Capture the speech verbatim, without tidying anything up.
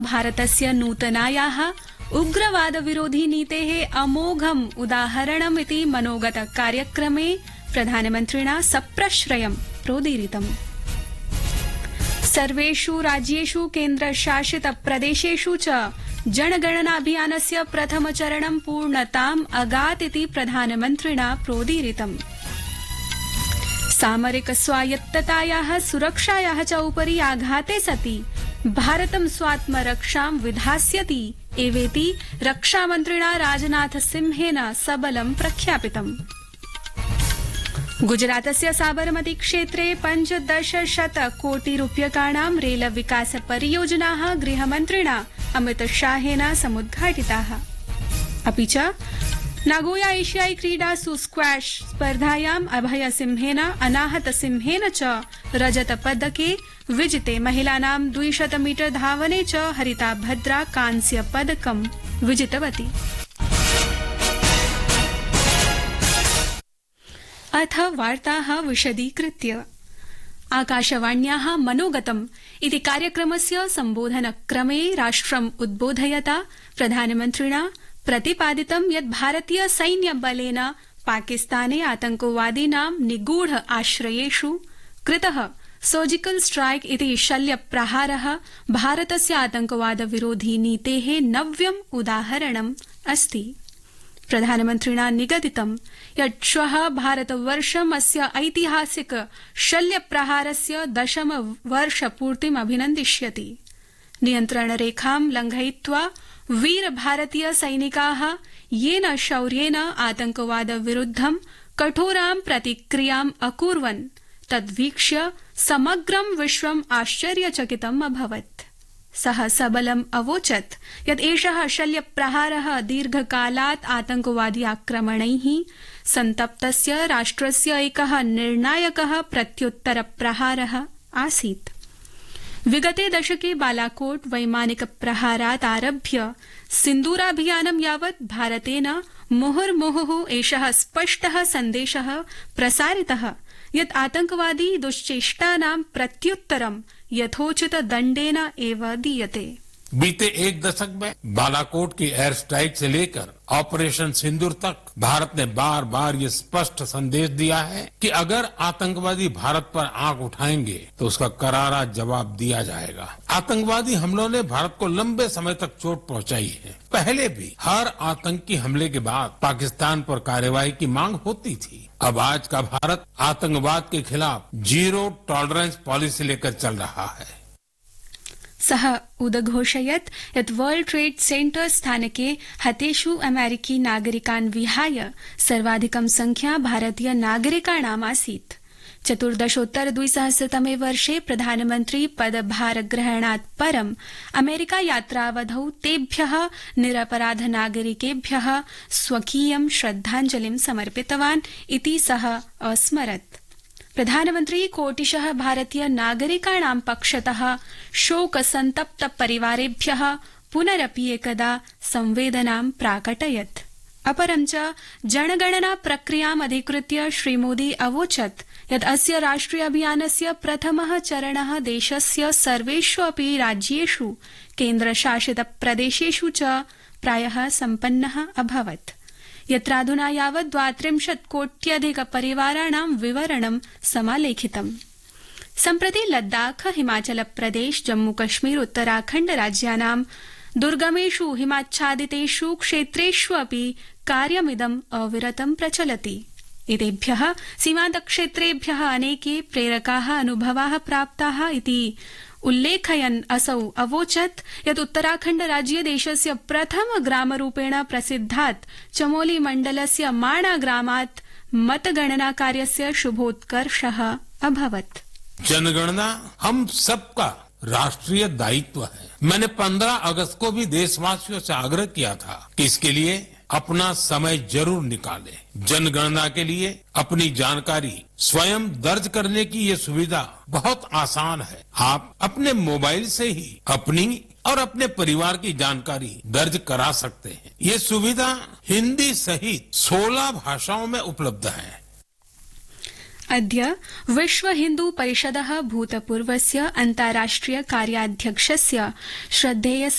भारतस्य नूतनायाः उग्रवादविरोधी नीतेः अमोघम् उदाहरणमिति मनोगत कार्यक्रमे प्रधानमन्त्रिणा सप्रश्रयं प्रोदीरितम्। सर्वेषु राज्येषु केन्द्रशासित प्रदेशेषु च जनगणनाभियानस्य प्रथमचरणं पूर्णताम् अगात् इति प्रधानमन्त्रिणा प्रोदीरितम्। सामरिक स्वायत्ततायाः सुरक्षायाः च उपरि आघाते सति भारतं स्वात्मरक्षां विधास्यति एवेति रक्षामन्त्रिणा राजनाथ सिंहेन सबलं प्रख्यापितम्। गुजरातस्य साबरमती क्षेत्रे पञ्चदशशत कोटि रूप्यकाणां रेल विकास परियोजनाः गृहमन्त्रिणा अमित शाहेन समुद्घाटिताः। अपि च नागोया एशियाई क्रीडासु स्क्वैश स्पर्धायाम् अभय सिंहेन अनाहत सिंहेन च रजत पदके विजिते महिलानां द्विशत मीटर धावने च हरिता भद्रा कांस्य पदकं विजितवती। अथ वार्ताः विशदीकृत्य। आकाशवाण्याः मनोगतम् इति कार्यक्रमस्य सम्बोधनक्रमे राष्ट्रम् उद्बोधयता प्रधानमन्त्रिणा प्रतिपादितं यत् भारतीय सैन्यबलेन पाकिस्ताने आतंकवादीनां निगूढ आश्रयेषु कृतः सर्जिकल स्ट्राइक इति शल्यप्रहारः भारतस्य आतंकवाद विरोधी नीतेः नव्यम् उदाहरणम् अस्ति। प्रधानमन्त्रिणा निगदितं यत् श्वः भारतवर्षम् अस्य ऐतिहासिक शल्यप्रहारस्य दशम वर्षपूर्तिम् अभिनन्दिष्यति। नियन्त्रणरेखां लङ्घयित्वा वीर भारतीय सैनिकाः येन शौर्येण आतंकवाद विरुद्धं कठोरां प्रतिक्रियाम् अकुर्वन् तद्वीक्ष्य समग्रं विश्वम् आश्चर्यचकितम् अभवत्। सः सबलम् अवोचत् यत् एषः शल्यप्रहारः दीर्घकालात् आतंकवादी आक्रमणैः सन्तप्तस्य राष्ट्रस्य एकः निर्णायकः प्रत्युत्तरप्रहारः आसीत्। विगते दशके बालाकोट वैमानिक प्रहारात् आरभ्य सिन्दूराभियानं यावत् भारतेन मुहुर्मुहुः एषः स्पष्टः सन्देशः प्रसारितः यत् आतंकवादी दुश्चेष्टानां प्रत्युत्तरं यथोचित दण्डेन एव दीयते। बीते एक दशक में बालाकोट की एयर स्ट्राइक से लेकर ऑपरेशन सिंदूर तक भारत ने बार बार ये स्पष्ट संदेश दिया है कि अगर आतंकवादी भारत पर आंख उठाएंगे तो उसका करारा जवाब दिया जाएगा। आतंकवादी हमलों ने भारत को लंबे समय तक चोट पहुंचाई है। पहले भी हर आतंकी हमले के बाद पाकिस्तान पर कार्रवाई की मांग होती थी। अब आज का भारत आतंकवाद के खिलाफ जीरो टॉलरेंस पॉलिसी लेकर चल रहा है। सः उदघोषयत् यत् वर्ल्ड ट्रेड सेंटर स्थानके हतेषु अमेरिकी नागरिकान् विहाय सर्वाधिकं संख्या भारतीय नागरिकाणाम् आसीत्। चतुर्दशोत्तर द्विसहस्रतमे वर्षे प्रधानमन्त्री पदभार ग्रहणात् परं अमेरिका यात्रावधौ तेभ्यः निरपराध नागरिकेभ्यः स्वकीयं श्रद्धाञ्जलिं समर्पितवान् इति सः अस्मरत्। प्रधानमन्त्री कोटिशः भारतीय नागरिकाणां पक्षतः शोकसन्तप्त परिवारेभ्यः पुनरपि एकदा संवेदनां प्राकटयत्। अपरं च जनगणना प्रक्रियाम् अधिकृत्य श्रीमोदी अवोचत् यत् अस्य राष्ट्रिय अभियानस्य प्रथमः चरणः देशस्य सर्वेषु अपि राज्येषु केन्द्रशासित प्रदेशेषु च प्रायः सम्पन्नः अभवत्, यत्राधुना यावत् द्वात्रिंशत् कोट्यधिक परिवाराणां विवरणं समालेखितम्। सम्प्रति लद्दाख, हिमाचल प्रदेश, जम्मू कश्मीर, उत्तराखण्ड राज्यानां दुर्गमेषु हिमाच्छादितेषु क्षेत्रेषु अपि कार्यमिदम् अविरतं प्रचलति। एतेभ्यः सीमान्तक्षेत्रेभ्यः अनेके प्रेरकाः अनुभवाः प्राप्ताः इति उल्लेखयन् असौ अवोचत् यत् उत्तराखण्ड राज्ये देशस्य प्रथम ग्रामरूपेण प्रसिद्धात् चमोली मण्डलस्य माणा ग्रामात् मतगणना कार्यस्य शुभोत्कर्षः अभवत्। जनगणना हम सबका राष्ट्रीय दायित्व है। मैंने पंद्रह अगस्त को भी देशवासियों से आग्रह किया था कि इसके लिए अपना समय जरूर निकालें। जनगणना के लिए अपनी जानकारी स्वयं दर्ज करने की ये सुविधा बहुत आसान है। आप अपने मोबाइल से ही अपनी और अपने परिवार की जानकारी दर्ज करा सकते हैं। ये सुविधा हिंदी सहित सोलह भाषाओं में उपलब्ध है। अद्य विश्व हिन्दू परिषदः भूतपूर्वस्य अन्ताराष्ट्रिय कार्याध्यक्षस्य श्रद्धेयस्य